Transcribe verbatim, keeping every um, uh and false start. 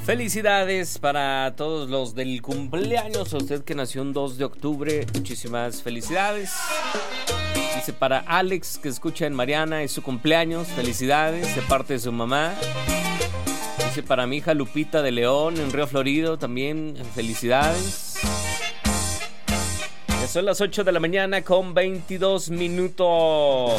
Felicidades para todos los del cumpleaños, a usted que nació un dos de octubre, muchísimas felicidades. Dice para Alex, que escucha en Mariana, es su cumpleaños, felicidades de parte de su mamá. Dice para mi hija Lupita de León, en Río Florido, también felicidades. Ya son las ocho de la mañana con veintidós minutos.